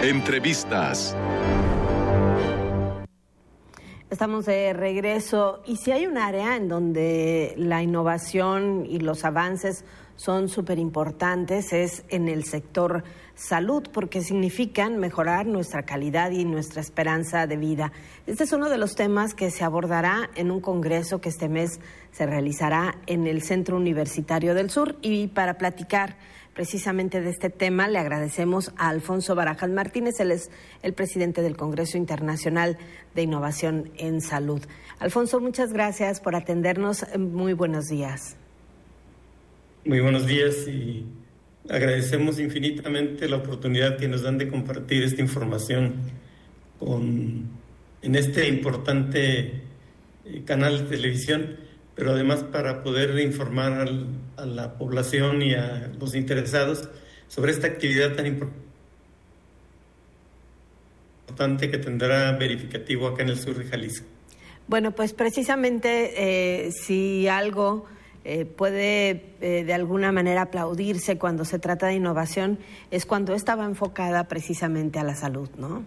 Entrevistas. Estamos de regreso y si hay un área en donde la innovación y los avances son súper importantes es en el sector salud, porque significan mejorar nuestra calidad y nuestra esperanza de vida. Este es uno de los temas que se abordará en un congreso que este mes se realizará en el Centro Universitario del Sur. Y para platicar precisamente de este tema le agradecemos a Alfonso Barajas Martínez, él es el presidente del Congreso Internacional de Innovación en Salud. Alfonso, muchas gracias por atendernos. Muy buenos días. Muy buenos días y agradecemos infinitamente la oportunidad que nos dan de compartir esta información en este importante canal de televisión, pero además para poder informar a la población y a los interesados sobre esta actividad tan importante que tendrá verificativo acá en el sur de Jalisco. Bueno, pues precisamente si algo puede de alguna manera aplaudirse cuando se trata de innovación es cuando estaba enfocada precisamente a la salud, ¿no?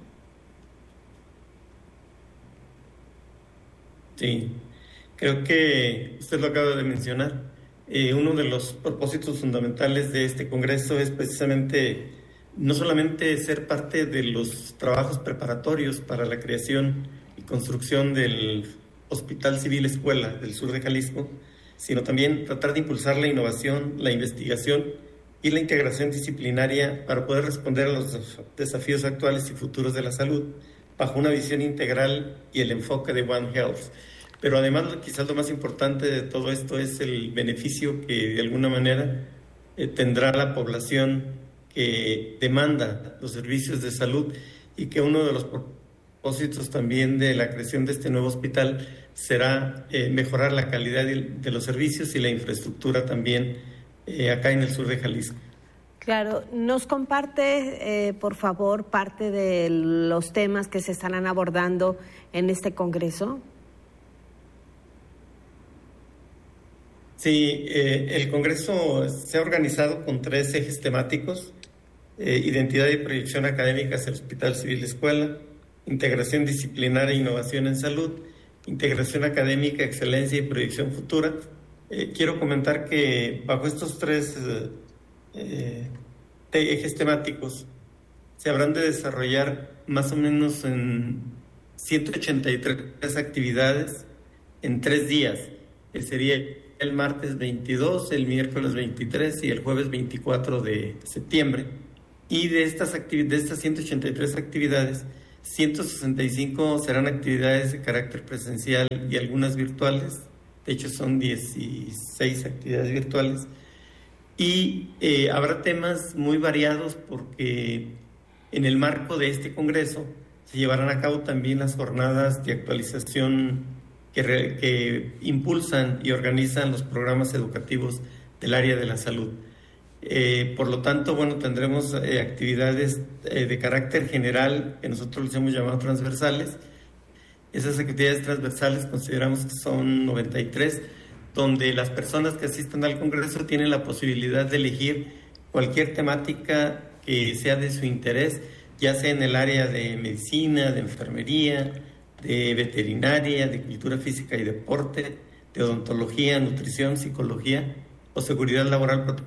Sí, creo que usted lo acaba de mencionar. Uno de los propósitos fundamentales de este congreso es precisamente no solamente ser parte de los trabajos preparatorios para la creación y construcción del Hospital Civil Escuela del sur de Jalisco, sino también tratar de impulsar la innovación, la investigación y la integración disciplinaria para poder responder a los desafíos actuales y futuros de la salud bajo una visión integral y el enfoque de One Health. Pero además, quizás lo más importante de todo esto es el beneficio que de alguna manera tendrá la población que demanda los servicios de salud, y que uno de los propósitos también de la creación de este nuevo hospital será mejorar la calidad de los servicios y la infraestructura también acá en el sur de Jalisco. Claro, ¿nos comparte, por favor, parte de los temas que se estarán abordando en este congreso? Sí, el congreso se ha organizado con 3 ejes temáticos: identidad y proyección académica hacia el Hospital Civil Escuela, integración disciplinaria e innovación en salud, integración académica, excelencia y proyección futura. Quiero comentar que bajo estos 3 ejes temáticos se habrán de desarrollar más o menos en 183 actividades en 3 días, que sería el martes 22, el miércoles 23 y el jueves 24 de septiembre. Y de estas 183 actividades, 165 serán actividades de carácter presencial y algunas virtuales. De hecho, son 16 actividades virtuales. Y habrá temas muy variados, porque en el marco de este congreso se llevarán a cabo también las jornadas de actualización que impulsan y organizan los programas educativos del área de la salud. Por lo tanto, bueno, tendremos actividades de carácter general que nosotros les hemos llamado transversales. Esas actividades transversales consideramos que son 93, donde las personas que asistan al congreso tienen la posibilidad de elegir cualquier temática que sea de su interés, ya sea en el área de medicina, de enfermería, de veterinaria, de cultura física y deporte, de odontología, nutrición, psicología o seguridad laboral,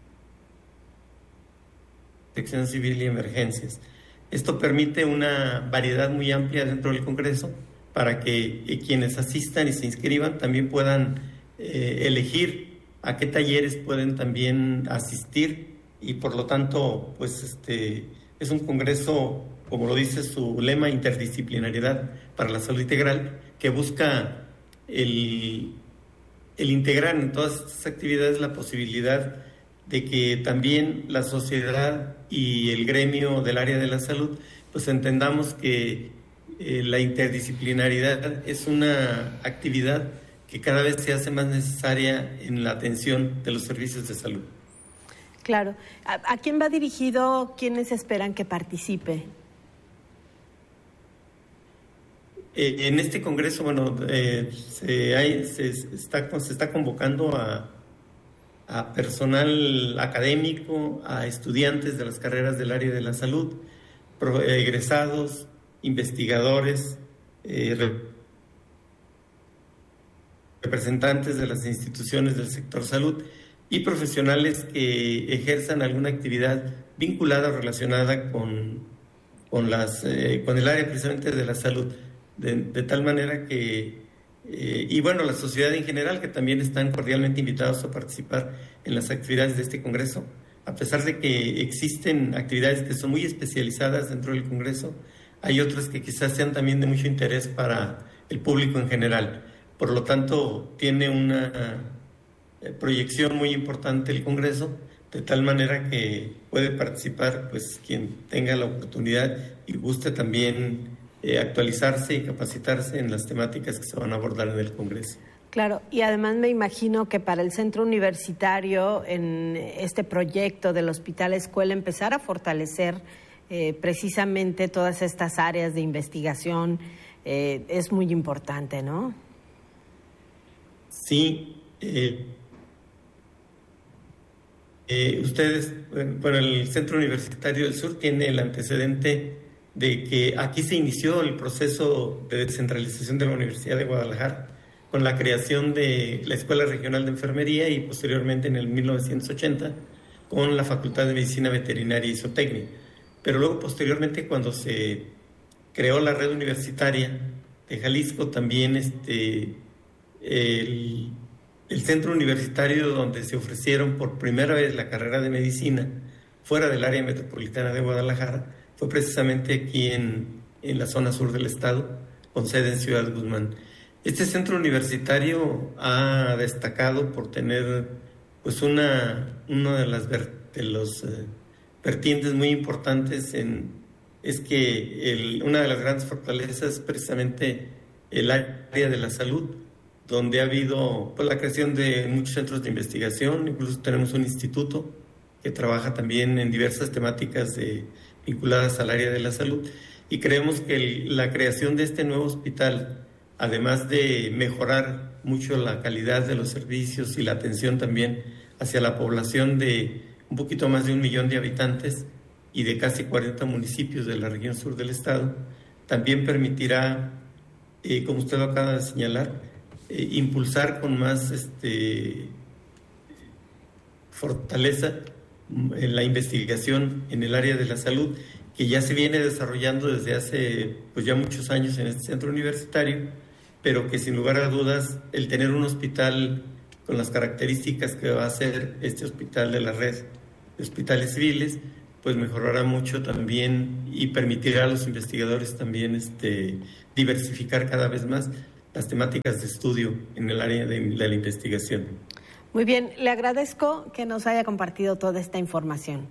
protección civil y emergencias. Esto permite una variedad muy amplia dentro del Congreso para que quienes asistan y se inscriban también puedan elegir a qué talleres pueden también asistir, y por lo tanto pues es un congreso, como lo dice su lema, interdisciplinariedad para la salud integral, que busca el integrar en todas estas actividades la posibilidad de que también la sociedad y el gremio del área de la salud pues entendamos que la interdisciplinariedad es una actividad que cada vez se hace más necesaria en la atención de los servicios de salud. Claro. ¿A quién va dirigido? ¿Quiénes esperan que participe? En este congreso, bueno, se está convocando a personal académico, a estudiantes de las carreras del área de la salud, egresados, investigadores, representantes de las instituciones del sector salud y profesionales que ejerzan alguna actividad vinculada o relacionada con el área precisamente de la salud, de tal manera que, y bueno, la sociedad en general, que también están cordialmente invitados a participar en las actividades de este Congreso. A pesar de que existen actividades que son muy especializadas dentro del Congreso, hay otras que quizás sean también de mucho interés para el público en general. Por lo tanto, tiene una proyección muy importante el Congreso, de tal manera que puede participar pues quien tenga la oportunidad y guste también actualizarse y capacitarse en las temáticas que se van a abordar en el Congreso. Claro, y además me imagino que para el centro universitario, en este proyecto del Hospital Escuela, empezar a fortalecer precisamente todas estas áreas de investigación es muy importante, ¿no? Sí. Ustedes, bueno, el Centro Universitario del Sur tiene el antecedente de que aquí se inició el proceso de descentralización de la Universidad de Guadalajara con la creación de la Escuela Regional de Enfermería y posteriormente en el 1980 con la Facultad de Medicina Veterinaria y Zootecnia. Pero luego posteriormente, cuando se creó la red universitaria de Jalisco, también el centro universitario donde se ofrecieron por primera vez la carrera de medicina fuera del área metropolitana de Guadalajara fue precisamente aquí en la zona sur del estado, con sede en Ciudad Guzmán. Este centro universitario ha destacado por tener pues una de las vertientes muy importantes es que una de las grandes fortalezas es precisamente el área de la salud, donde ha habido pues la creación de muchos centros de investigación. Incluso tenemos un instituto que trabaja también en diversas temáticas vinculadas al área de la salud, y creemos que la creación de este nuevo hospital, además de mejorar mucho la calidad de los servicios y la atención también hacia la población de un poquito más de 1 millón de habitantes y de casi 40 municipios de la región sur del estado, también permitirá, como usted lo acaba de señalar, impulsar con más fortaleza la investigación en el área de la salud, que ya se viene desarrollando desde hace pues ya muchos años en este centro universitario, pero que sin lugar a dudas el tener un hospital con las características que va a ser este hospital de la red de hospitales civiles, pues mejorará mucho también y permitirá a los investigadores también diversificar cada vez más las temáticas de estudio en el área de la investigación. Muy bien, le agradezco que nos haya compartido toda esta información.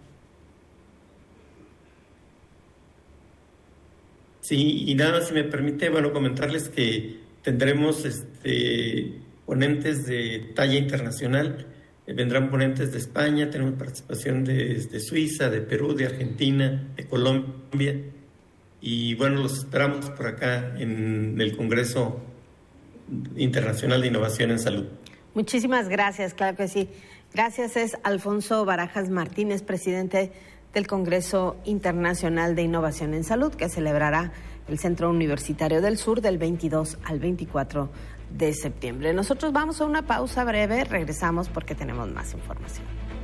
Sí, y nada más, si me permite, comentarles que tendremos ponentes de talla internacional. Vendrán ponentes de España, tenemos participación de Suiza, de Perú, de Argentina, de Colombia, y los esperamos por acá en el Congreso Internacional de Innovación en Salud. Muchísimas gracias, claro que sí. Gracias, es Alfonso Barajas Martínez, presidente del Congreso Internacional de Innovación en Salud, que celebrará el Centro Universitario del Sur del 22 al 24 de septiembre. Nosotros vamos a una pausa breve, regresamos porque tenemos más información.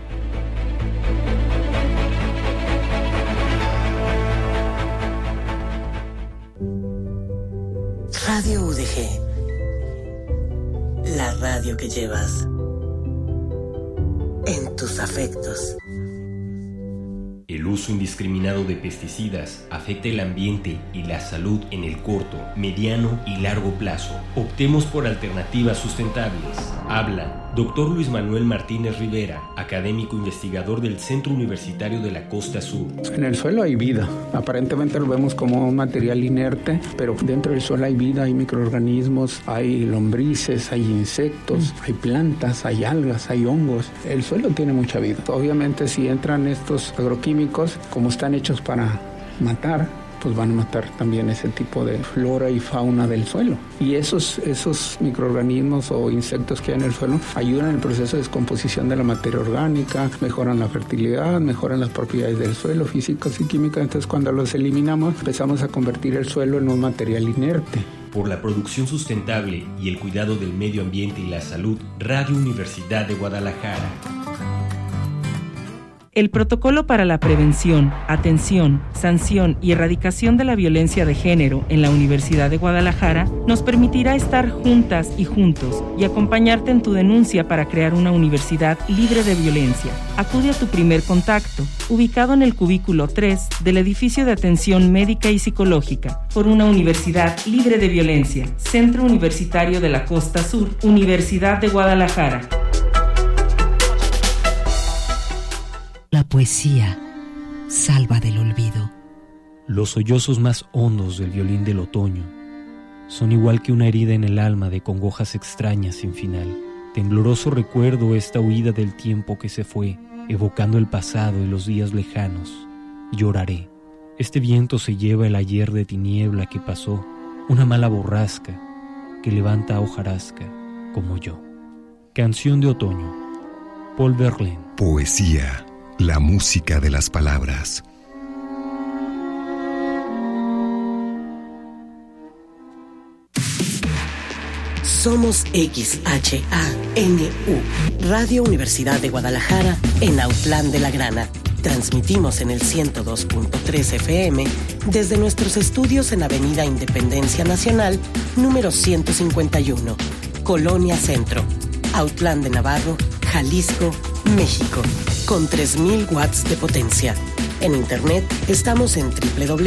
Radio UDG, la radio que llevas en tus afectos. El uso indiscriminado de pesticidas afecta el ambiente y la salud en el corto, mediano y largo plazo. Optemos por alternativas sustentables. Habla Dr. Luis Manuel Martínez Rivera, académico investigador del Centro Universitario de la Costa Sur. En el suelo hay vida. Aparentemente lo vemos como un material inerte, pero dentro del suelo hay vida, hay microorganismos, hay lombrices, hay insectos, hay plantas, hay algas, hay hongos. El suelo tiene mucha vida. Obviamente, si entran estos agroquímicos, como están hechos para matar, pues van a matar también ese tipo de flora y fauna del suelo. Y esos microorganismos o insectos que hay en el suelo ayudan en el proceso de descomposición de la materia orgánica, mejoran la fertilidad, mejoran las propiedades del suelo, físicas y químicas. Entonces, cuando los eliminamos, empezamos a convertir el suelo en un material inerte. Por la producción sustentable y el cuidado del medio ambiente y la salud, Radio Universidad de Guadalajara. El protocolo para la prevención, atención, sanción y erradicación de la violencia de género en la Universidad de Guadalajara nos permitirá estar juntas y juntos y acompañarte en tu denuncia para crear una universidad libre de violencia. Acude a tu primer contacto, ubicado en el cubículo 3 del edificio de atención médica y psicológica, por una universidad libre de violencia. Centro Universitario de la Costa Sur, Universidad de Guadalajara. La poesía salva del olvido. Los sollozos más hondos del violín del otoño son igual que una herida en el alma de congojas extrañas sin final. Tembloroso recuerdo esta huida del tiempo que se fue, evocando el pasado y los días lejanos. Lloraré. Este viento se lleva el ayer de tiniebla que pasó, una mala borrasca que levanta a hojarasca como yo. Canción de otoño. Paul Verlaine. Poesía. La música de las palabras. Somos XHANU, Radio Universidad de Guadalajara, en Autlán de la Grana. Transmitimos en el 102.3 FM desde nuestros estudios en Avenida Independencia Nacional, número 151, Colonia Centro, Autlán de Navarro, Jalisco, México, con 3,000 watts de potencia. En internet estamos en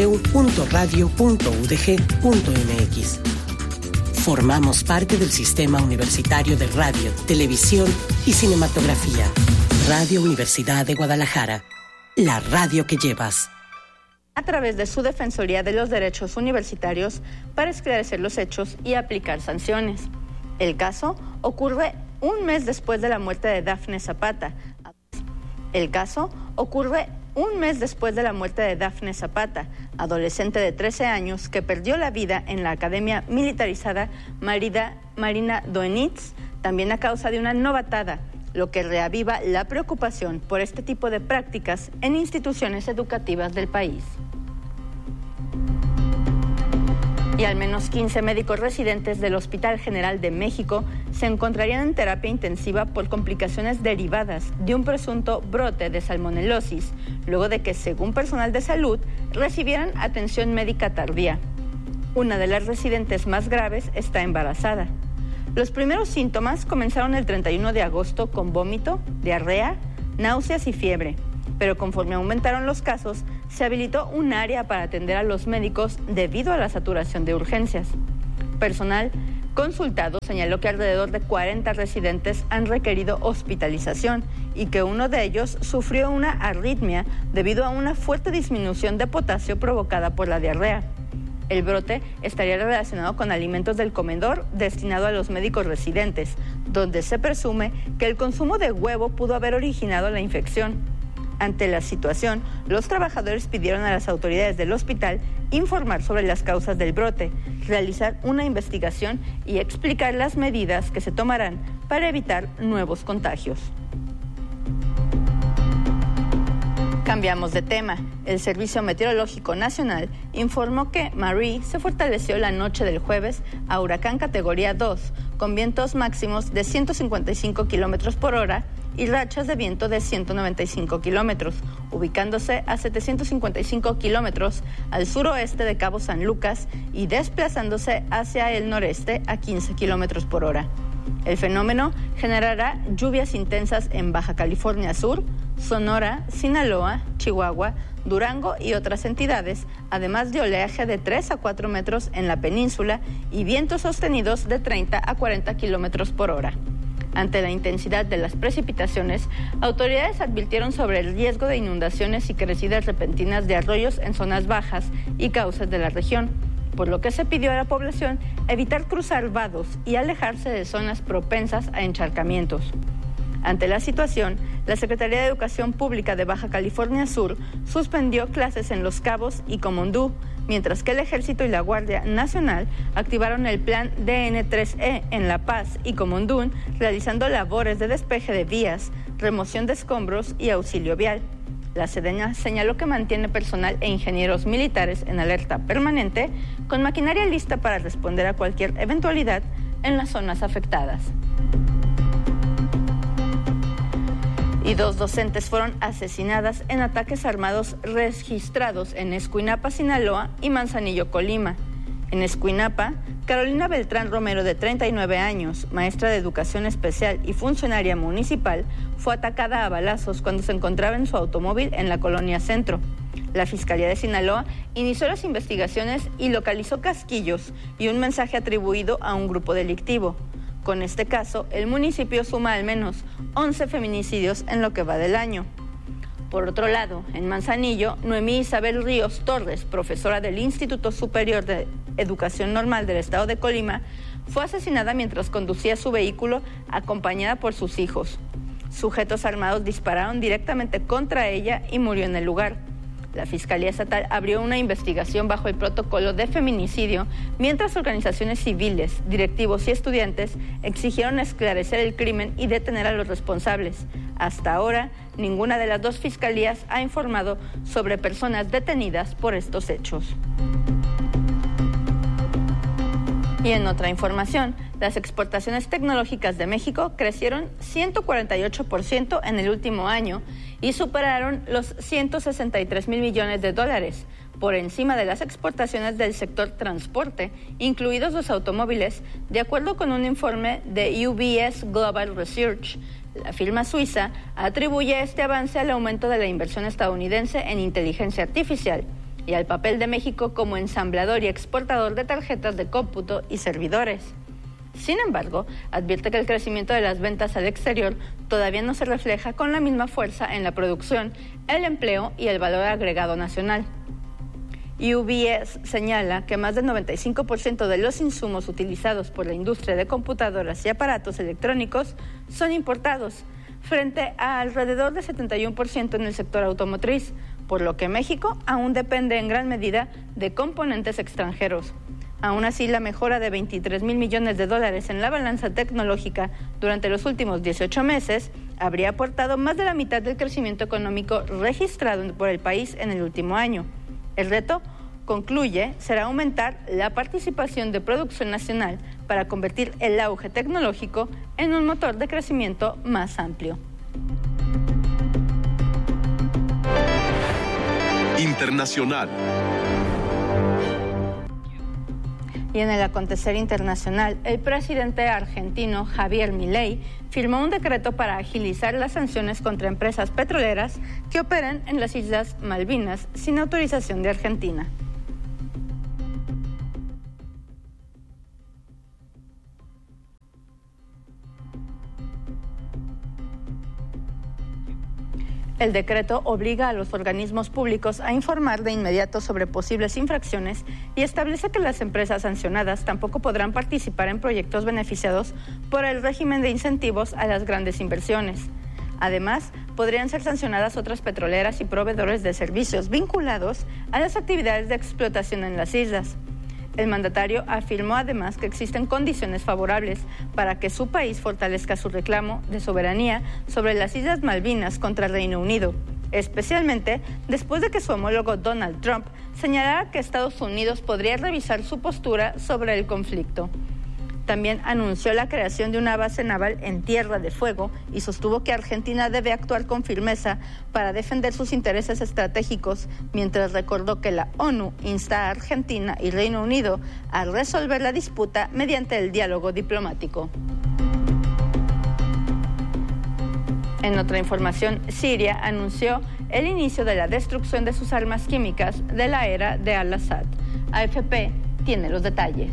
www.radio.udg.mx. Formamos parte del Sistema Universitario de Radio, Televisión y Cinematografía. Radio Universidad de Guadalajara, la radio que llevas. A través de su Defensoría de los Derechos Universitarios para esclarecer los hechos y aplicar sanciones. El caso ocurre un mes después de la muerte de Dafne Zapata. Adolescente de 13 años que perdió la vida en la Academia Militarizada Marina Doenitz, también a causa de una novatada, lo que reaviva la preocupación por este tipo de prácticas en instituciones educativas del país. Y al menos 15 médicos residentes del Hospital General de México se encontrarían en terapia intensiva por complicaciones derivadas de un presunto brote de salmonelosis, luego de que, según personal de salud, recibieran atención médica tardía. Una de las residentes más graves está embarazada. Los primeros síntomas comenzaron el 31 de agosto con vómito, diarrea, náuseas y fiebre. Pero conforme aumentaron los casos, se habilitó un área para atender a los médicos debido a la saturación de urgencias. Personal consultado señaló que alrededor de 40 residentes han requerido hospitalización y que uno de ellos sufrió una arritmia debido a una fuerte disminución de potasio provocada por la diarrea. El brote estaría relacionado con alimentos del comedor destinado a los médicos residentes, donde se presume que el consumo de huevo pudo haber originado la infección. Ante la situación, los trabajadores pidieron a las autoridades del hospital informar sobre las causas del brote, realizar una investigación y explicar las medidas que se tomarán para evitar nuevos contagios. Cambiamos de tema. El Servicio Meteorológico Nacional informó que Marie se fortaleció la noche del jueves a huracán categoría 2, con vientos máximos de 155 kilómetros por hora y rachas de viento de 195 kilómetros, ubicándose a 755 kilómetros al suroeste de Cabo San Lucas y desplazándose hacia el noreste a 15 kilómetros por hora. El fenómeno generará lluvias intensas en Baja California Sur, Sonora, Sinaloa, Chihuahua, Durango y otras entidades, además de oleaje de 3 a 4 metros en la península y vientos sostenidos de 30 a 40 kilómetros por hora. Ante la intensidad de las precipitaciones, autoridades advirtieron sobre el riesgo de inundaciones y crecidas repentinas de arroyos en zonas bajas y cauces de la región, por lo que se pidió a la población evitar cruzar vados y alejarse de zonas propensas a encharcamientos. Ante la situación, la Secretaría de Educación Pública de Baja California Sur suspendió clases en Los Cabos y Comondú, mientras que el Ejército y la Guardia Nacional activaron el plan DN3E en La Paz y Comondún, realizando labores de despeje de vías, remoción de escombros y auxilio vial. La Sedena señaló que mantiene personal e ingenieros militares en alerta permanente, con maquinaria lista para responder a cualquier eventualidad en las zonas afectadas. Y 2 docentes fueron asesinadas en ataques armados registrados en Escuinapa, Sinaloa y Manzanillo, Colima. En Escuinapa, Carolina Beltrán Romero, de 39 años, maestra de educación especial y funcionaria municipal, fue atacada a balazos cuando se encontraba en su automóvil en la colonia Centro. La Fiscalía de Sinaloa inició las investigaciones y localizó casquillos y un mensaje atribuido a un grupo delictivo. Con este caso, el municipio suma al menos 11 feminicidios en lo que va del año. Por otro lado, en Manzanillo, Noemí Isabel Ríos Torres, profesora del Instituto Superior de Educación Normal del Estado de Colima, fue asesinada mientras conducía su vehículo acompañada por sus hijos. Sujetos armados dispararon directamente contra ella y murió en el lugar. La Fiscalía Estatal abrió una investigación bajo el protocolo de feminicidio, mientras organizaciones civiles, directivos y estudiantes exigieron esclarecer el crimen y detener a los responsables. Hasta ahora, ninguna de las 2 fiscalías ha informado sobre personas detenidas por estos hechos. Y en otra información, las exportaciones tecnológicas de México crecieron 148% en el último año y superaron los 163,000 millones de dólares, por encima de las exportaciones del sector transporte, incluidos los automóviles, de acuerdo con un informe de UBS Global Research. La firma suiza atribuye este avance al aumento de la inversión estadounidense en inteligencia artificial y al papel de México como ensamblador y exportador de tarjetas de cómputo y servidores. Sin embargo, advierte que el crecimiento de las ventas al exterior todavía no se refleja con la misma fuerza en la producción, el empleo y el valor agregado nacional. UBS señala que más del 95% de los insumos utilizados por la industria de computadoras y aparatos electrónicos son importados, frente a alrededor de 71% en el sector automotriz, por lo que México aún depende en gran medida de componentes extranjeros. Aún así, la mejora de 23,000 millones de dólares en la balanza tecnológica durante los últimos 18 meses habría aportado más de la mitad del crecimiento económico registrado por el país en el último año. El reto, concluye, será aumentar la participación de producción nacional para convertir el auge tecnológico en un motor de crecimiento más amplio. Internacional. Y en el acontecer internacional, el presidente argentino Javier Milei firmó un decreto para agilizar las sanciones contra empresas petroleras que operen en las Islas Malvinas sin autorización de Argentina. El decreto obliga a los organismos públicos a informar de inmediato sobre posibles infracciones y establece que las empresas sancionadas tampoco podrán participar en proyectos beneficiados por el régimen de incentivos a las grandes inversiones. Además, podrían ser sancionadas otras petroleras y proveedores de servicios vinculados a las actividades de explotación en las islas. El mandatario afirmó además que existen condiciones favorables para que su país fortalezca su reclamo de soberanía sobre las Islas Malvinas contra el Reino Unido, especialmente después de que su homólogo Donald Trump señalara que Estados Unidos podría revisar su postura sobre el conflicto. También anunció la creación de una base naval en Tierra de Fuego y sostuvo que Argentina debe actuar con firmeza para defender sus intereses estratégicos, mientras recordó que la ONU insta a Argentina y Reino Unido a resolver la disputa mediante el diálogo diplomático. En otra información, Siria anunció el inicio de la destrucción de sus armas químicas de la era de al-Assad. AFP tiene los detalles.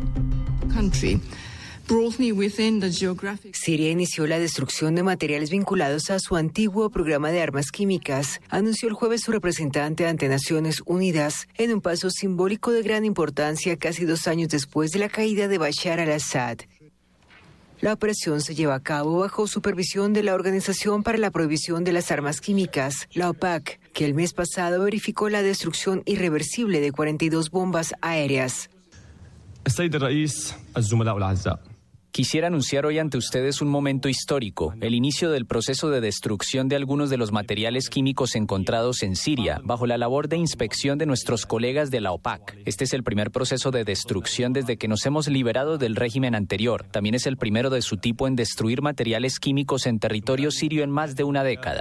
Siria inició la destrucción de materiales vinculados a su antiguo programa de armas químicas, anunció el jueves su representante ante Naciones Unidas, en un paso simbólico de gran importancia casi 2 años después de la caída de Bashar al-Assad. La operación se lleva a cabo bajo supervisión de la Organización para la Prohibición de las Armas Químicas, la OPAC, que el mes pasado verificó la destrucción irreversible de 42 bombas aéreas. Quisiera anunciar hoy ante ustedes un momento histórico, el inicio del proceso de destrucción de algunos de los materiales químicos encontrados en Siria, bajo la labor de inspección de nuestros colegas de la OPAC. Este es el primer proceso de destrucción desde que nos hemos liberado del régimen anterior. También es el primero de su tipo en destruir materiales químicos en territorio sirio en más de una década.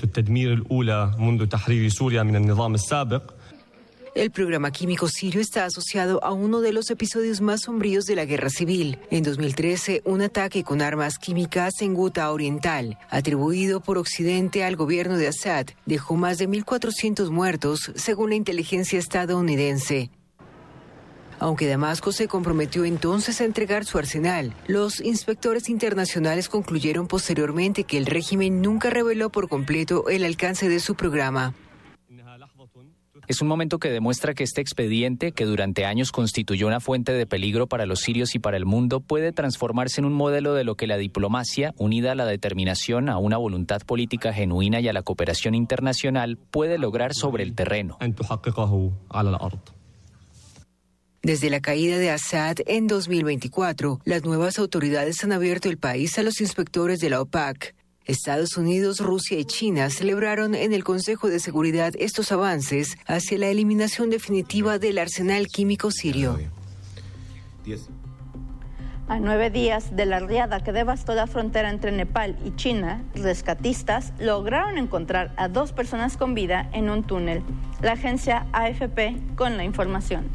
El programa químico sirio está asociado a uno de los episodios más sombríos de la guerra civil. En 2013, un ataque con armas químicas en Ghouta Oriental, atribuido por Occidente al gobierno de Assad, dejó más de 1.400 muertos, según la inteligencia estadounidense. Aunque Damasco se comprometió entonces a entregar su arsenal, los inspectores internacionales concluyeron posteriormente que el régimen nunca reveló por completo el alcance de su programa. Es un momento que demuestra que este expediente, que durante años constituyó una fuente de peligro para los sirios y para el mundo, puede transformarse en un modelo de lo que la diplomacia, unida a la determinación, a una voluntad política genuina y a la cooperación internacional, puede lograr sobre el terreno. Desde la caída de Assad en 2024, las nuevas autoridades han abierto el país a los inspectores de la OPAC. Estados Unidos, Rusia y China celebraron en el Consejo de Seguridad estos avances hacia la eliminación definitiva del arsenal químico sirio. A 9 días de la riada que devastó la frontera entre Nepal y China, rescatistas lograron encontrar a 2 personas con vida en un túnel. La agencia AFP con la información.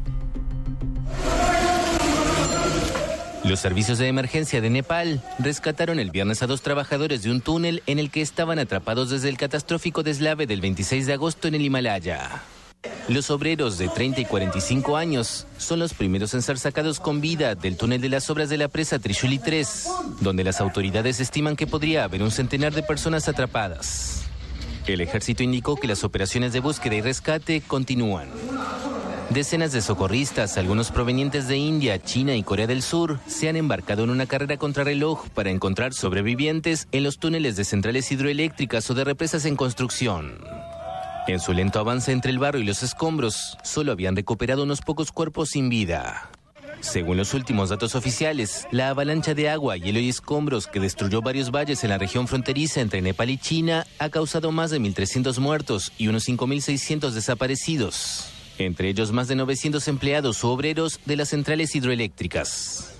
Los servicios de emergencia de Nepal rescataron el viernes a 2 trabajadores de un túnel en el que estaban atrapados desde el catastrófico deslave del 26 de agosto en el Himalaya. Los obreros de 30 y 45 años son los primeros en ser sacados con vida del túnel de las obras de la presa Trishuli 3, donde las autoridades estiman que podría haber un centenar de personas atrapadas. El ejército indicó que las operaciones de búsqueda y rescate continúan. Decenas de socorristas, algunos provenientes de India, China y Corea del Sur, se han embarcado en una carrera contrarreloj para encontrar sobrevivientes en los túneles de centrales hidroeléctricas o de represas en construcción. En su lento avance entre el barro y los escombros, solo habían recuperado unos pocos cuerpos sin vida. Según los últimos datos oficiales, la avalancha de agua, hielo y escombros que destruyó varios valles en la región fronteriza entre Nepal y China ha causado más de 1.300 muertos y unos 5.600 desaparecidos. Entre ellos más de 900 empleados u obreros de las centrales hidroeléctricas.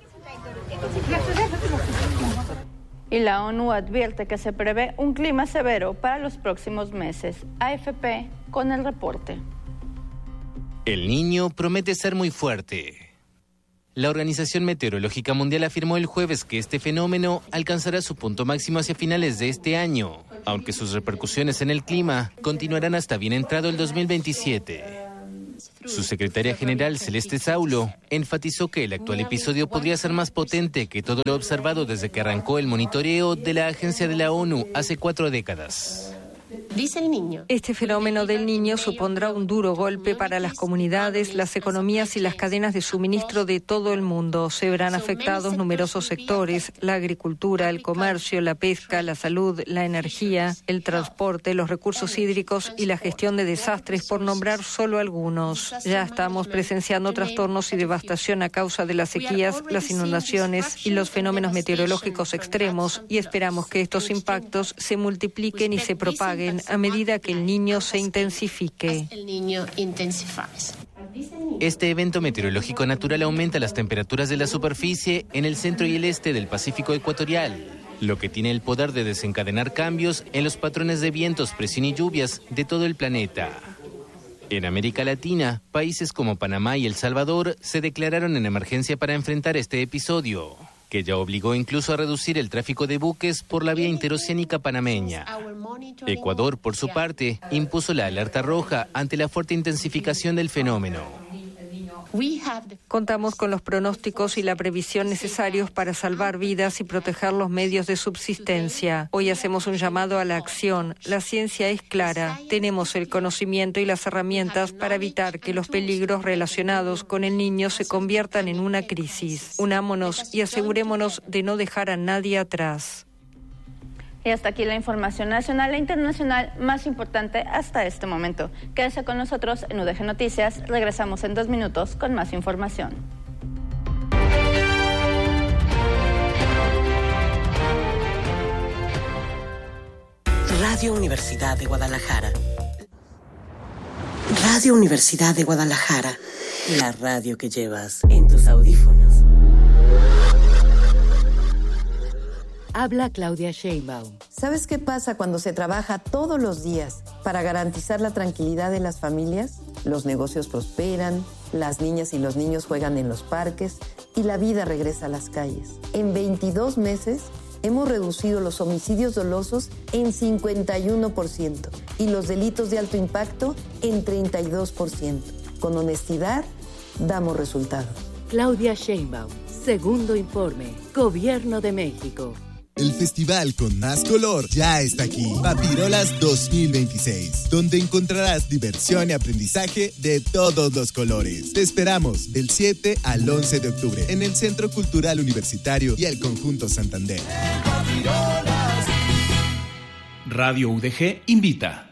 Y la ONU advierte que se prevé un clima severo para los próximos meses. AFP con el reporte. El Niño promete ser muy fuerte. La Organización Meteorológica Mundial afirmó el jueves que este fenómeno alcanzará su punto máximo hacia finales de este año, aunque sus repercusiones en el clima continuarán hasta bien entrado el 2027. Su secretaria general, Celeste Saulo, enfatizó que el actual episodio podría ser más potente que todo lo observado desde que arrancó el monitoreo de la agencia de la ONU hace 4 décadas. Dice el Niño. Este fenómeno del Niño supondrá un duro golpe para las comunidades, las economías y las cadenas de suministro de todo el mundo. Se verán afectados numerosos sectores: la agricultura, el comercio, la pesca, la salud, la energía, el transporte, los recursos hídricos y la gestión de desastres, por nombrar solo algunos. Ya estamos presenciando trastornos y devastación a causa de las sequías, las inundaciones y los fenómenos meteorológicos extremos, y esperamos que estos impactos se multipliquen y se propaguen a medida que el Niño se intensifique. Este evento meteorológico natural aumenta las temperaturas de la superficie en el centro y el este del Pacífico ecuatorial, lo que tiene el poder de desencadenar cambios en los patrones de vientos, presión y lluvias de todo el planeta. En América Latina, países como Panamá y El Salvador se declararon en emergencia para enfrentar este episodio, que ya obligó incluso a reducir el tráfico de buques por la vía interoceánica panameña. Ecuador, por su parte, impuso la alerta roja ante la fuerte intensificación del fenómeno. Contamos con los pronósticos y la previsión necesarios para salvar vidas y proteger los medios de subsistencia. Hoy hacemos un llamado a la acción. La ciencia es clara. Tenemos el conocimiento y las herramientas para evitar que los peligros relacionados con el niño se conviertan en una crisis. Unámonos y asegurémonos de no dejar a nadie atrás. Y hasta aquí la información nacional e internacional más importante hasta este momento. Quédese con nosotros en UDG Noticias. Regresamos en 2 minutos con más información. Radio Universidad de Guadalajara. Radio Universidad de Guadalajara. La radio que llevas en tus audífonos. Habla Claudia Sheinbaum. ¿Sabes qué pasa cuando se trabaja todos los días para garantizar la tranquilidad de las familias? Los negocios prosperan, las niñas y los niños juegan en los parques y la vida regresa a las calles. En 22 meses hemos reducido los homicidios dolosos en 51% y los delitos de alto impacto en 32%. Con honestidad, damos resultados. Claudia Sheinbaum, segundo informe, Gobierno de México. El festival con más color ya está aquí, Papirolas 2026, donde encontrarás diversión y aprendizaje de todos los colores. Te esperamos del 7 al 11 de octubre en el Centro Cultural Universitario y el Conjunto Santander. Radio UDG invita.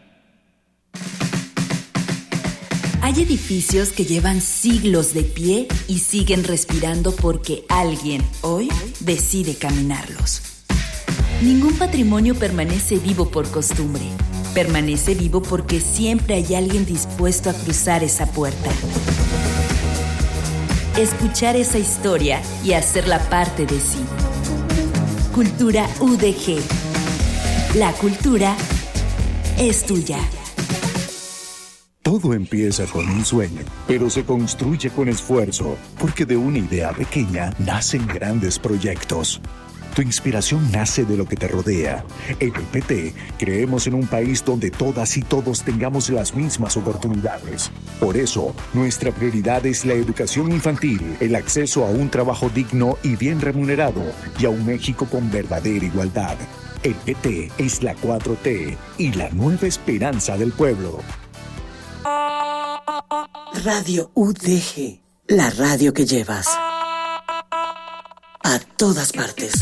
Hay edificios que llevan siglos de pie y siguen respirando porque alguien hoy decide caminarlos. Ningún patrimonio permanece vivo por costumbre. Permanece vivo porque siempre hay alguien dispuesto a cruzar esa puerta. Escuchar esa historia y hacerla parte de sí. Cultura UDG. La cultura es tuya. Todo empieza con un sueño, pero se construye con esfuerzo, porque de una idea pequeña nacen grandes proyectos. Tu inspiración nace de lo que te rodea. En el PT creemos en un país donde todas y todos tengamos las mismas oportunidades. Por eso, nuestra prioridad es la educación infantil, el acceso a un trabajo digno y bien remunerado, y a un México con verdadera igualdad. El PT es la 4T y la nueva esperanza del pueblo. Radio UDG, la radio que llevas a todas partes.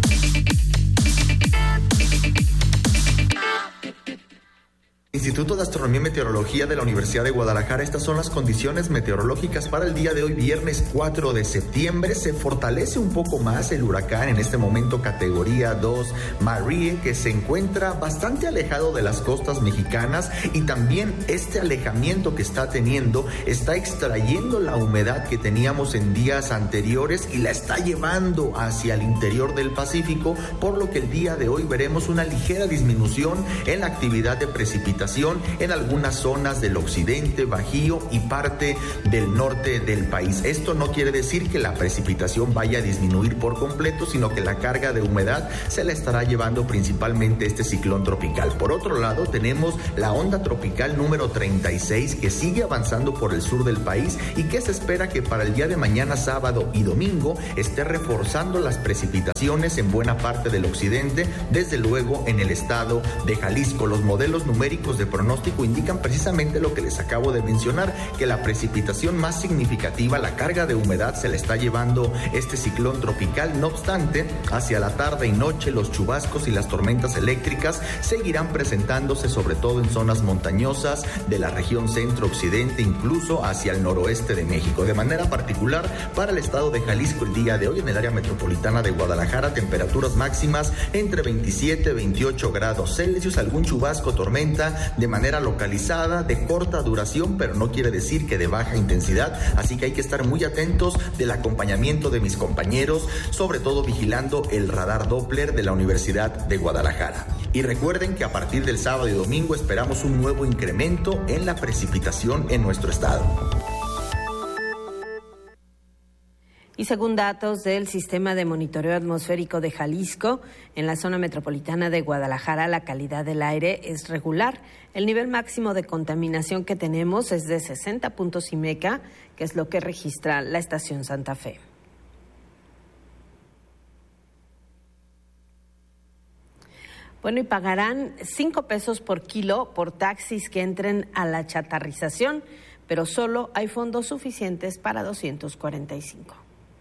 Instituto de Astronomía y Meteorología de la Universidad de Guadalajara. Estas son las condiciones meteorológicas para el día de hoy, viernes 4 de septiembre. Se fortalece un poco más el huracán, en este momento categoría 2 Marie, que se encuentra bastante alejado de las costas mexicanas, y también este alejamiento que está teniendo está extrayendo la humedad que teníamos en días anteriores y la está llevando hacia el interior del Pacífico, por lo que el día de hoy veremos una ligera disminución en la actividad de precipitación en algunas zonas del occidente, Bajío y parte del norte del país. Esto no quiere decir que la precipitación vaya a disminuir por completo, sino que la carga de humedad se la estará llevando principalmente este ciclón tropical. Por otro lado, tenemos la onda tropical número 36 que sigue avanzando por el sur del país y que se espera que para el día de mañana, sábado y domingo esté reforzando las precipitaciones en buena parte del occidente, desde luego en el estado de Jalisco. Los modelos numéricos de pronóstico indican precisamente lo que les acabo de mencionar, que la precipitación más significativa, la carga de humedad, se la está llevando este ciclón tropical. No obstante, hacia la tarde y noche los chubascos y las tormentas eléctricas seguirán presentándose, sobre todo en zonas montañosas de la región centro-occidente, incluso hacia el noroeste de México. De manera particular, para el estado de Jalisco, el día de hoy en el área metropolitana de Guadalajara, temperaturas máximas entre 27 y 28 grados Celsius, algún chubasco, tormenta de manera localizada, de corta duración, pero no quiere decir que de baja intensidad, así que hay que estar muy atentos del acompañamiento de mis compañeros, sobre todo vigilando el radar Doppler de la Universidad de Guadalajara. Y recuerden que a partir del sábado y domingo esperamos un nuevo incremento en la precipitación en nuestro estado. Y según datos del Sistema de Monitoreo Atmosférico de Jalisco, en la zona metropolitana de Guadalajara la calidad del aire es regular. El nivel máximo de contaminación que tenemos es de 60 puntos IMECA, que es lo que registra la estación Santa Fe. Bueno, y pagarán 5 pesos por kilo por taxis que entren a la chatarrización, pero solo hay fondos suficientes para 245.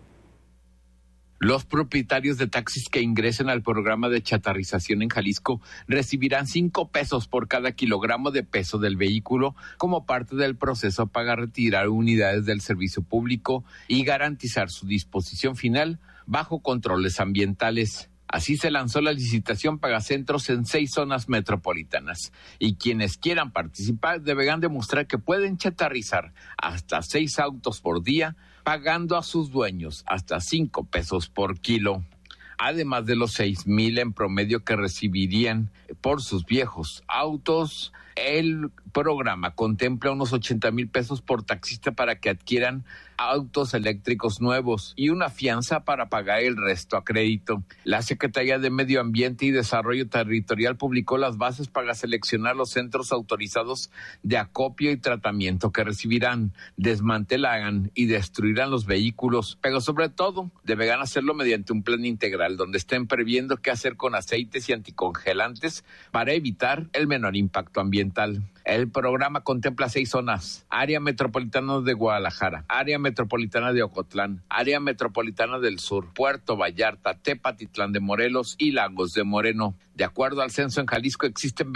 Los propietarios de taxis que ingresen al programa de chatarrización en Jalisco recibirán 5 pesos por cada kilogramo de peso del vehículo como parte del proceso para retirar unidades del servicio público y garantizar su disposición final bajo controles ambientales. Así se lanzó la licitación Pagacentros en 6 zonas metropolitanas y quienes quieran participar deberán demostrar que pueden chatarrizar hasta 6 autos por día, pagando a sus dueños hasta 5 pesos por kilo. Además de los 6,000 en promedio que recibirían por sus viejos autos, el programa contempla unos 80,000 pesos por taxista para que adquieran autos eléctricos nuevos y una fianza para pagar el resto a crédito. La Secretaría de Medio Ambiente y Desarrollo Territorial publicó las bases para seleccionar los centros autorizados de acopio y tratamiento que recibirán, desmantelarán y destruirán los vehículos, pero sobre todo deberán hacerlo mediante un plan integral donde estén previendo qué hacer con aceites y anticongelantes para evitar el menor impacto ambiental. El programa contempla 6 zonas: área metropolitana de Guadalajara, área metropolitana de Ocotlán, área metropolitana del Sur, Puerto Vallarta, Tepatitlán de Morelos y Lagos de Moreno. De acuerdo al censo, en Jalisco existen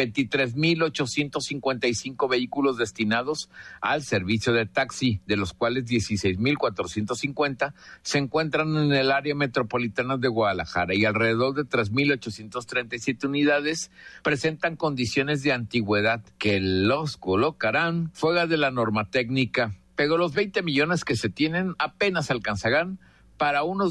23,855 vehículos destinados al servicio de taxi, de los cuales 16,450 se encuentran en el área metropolitana de Guadalajara y alrededor de 3,837 unidades presentan condiciones de antigüedad que los colocarán fuera de la norma técnica. Pero los 20 millones que se tienen apenas alcanzarán para unos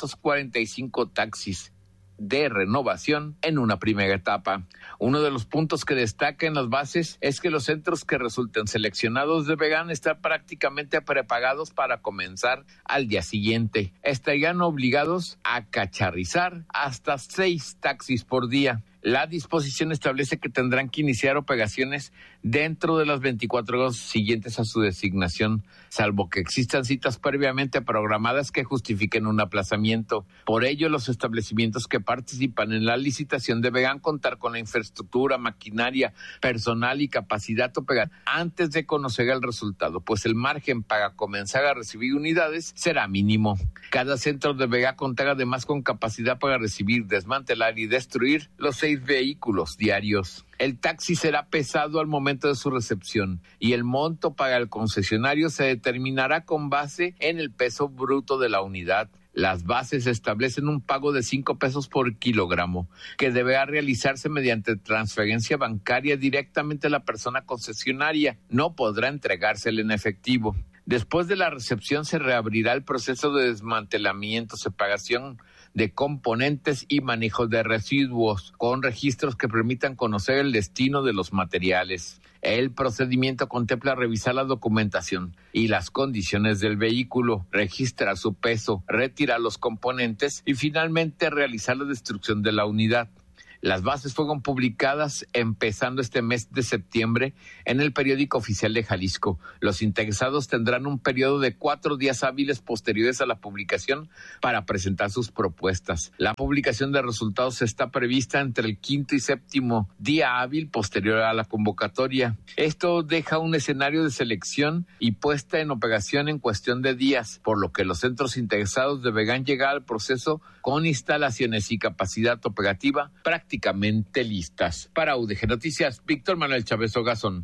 245 taxis de renovación en una primera etapa. Uno de los puntos que destaca en las bases es que los centros que resulten seleccionados deberán estar prácticamente prepagados para comenzar al día siguiente. Estarían obligados a cacharrizar hasta 6 taxis por día. La disposición establece que tendrán que iniciar operaciones dentro de las 24 horas siguientes a su designación, salvo que existan citas previamente programadas que justifiquen un aplazamiento. Por ello, los establecimientos que participan en la licitación deberán contar con la infraestructura, maquinaria, personal y capacidad operativa antes de conocer el resultado, pues el margen para comenzar a recibir unidades será mínimo. Cada centro deberá contar además con capacidad para recibir, desmantelar y destruir los 6 vehículos diarios. El taxi será pesado al momento de su recepción y el monto para el concesionario se determinará con base en el peso bruto de la unidad. Las bases establecen un pago de 5 pesos por kilogramo, que deberá realizarse mediante transferencia bancaria directamente a la persona concesionaria. No podrá entregársela en efectivo. Después de la recepción se reabrirá el proceso de desmantelamiento, separación de componentes y manejo de residuos, con registros que permitan conocer el destino de los materiales. El procedimiento contempla revisar la documentación y las condiciones del vehículo, registrar su peso, retirar los componentes y finalmente realizar la destrucción de la unidad. Las bases fueron publicadas empezando este mes de septiembre en el Periódico Oficial de Jalisco. Los interesados tendrán un periodo de 4 días hábiles posteriores a la publicación para presentar sus propuestas. La publicación de resultados está prevista entre el 5º y 7º día hábil posterior a la convocatoria. Esto deja un escenario de selección y puesta en operación en cuestión de días, por lo que los centros interesados deberán llegar al proceso con instalaciones y capacidad operativa prácticamente listas. Para UDG Noticias, Víctor Manuel Chávez Ogazón.